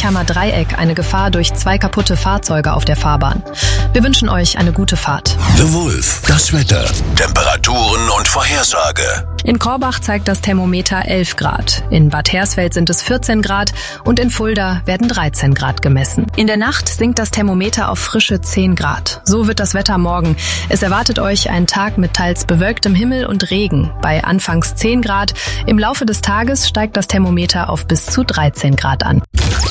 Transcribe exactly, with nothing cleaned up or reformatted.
Puttgarden-Hermer Dreieck eine Gefahr durch zwei kaputte Fahrzeuge auf der Fahrbahn. Wir wünschen euch eine gute Fahrt. The Wolf, das Wetter, Temperaturen und Vorhersage. In Korbach zeigt das Thermometer elf Grad. In Bad Hersfeld sind es vierzehn Grad und in Fulda werden dreizehn Grad gemessen. In der Nacht sinkt das Thermometer auf frische zehn Grad. So wird das Wetter morgen. Es erwartet euch ein Tag mit teils bewölktem Himmel und Regen. Bei anfangs zehn Grad. Im Laufe des Tages steigt das Thermometer auf bis zu dreizehn Grad an.